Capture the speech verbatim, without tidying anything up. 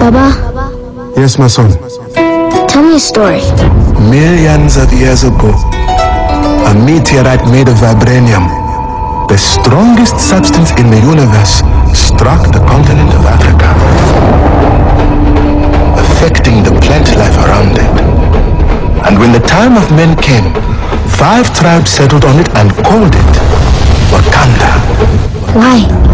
Baba? Yes, my son. Tell me a story. Millions of years ago, a meteorite made of vibranium, the strongest substance in the universe, struck the continent of Africa, affecting the plant life around it. And when the time of men came, five tribes settled on it and called it Wakanda. Why?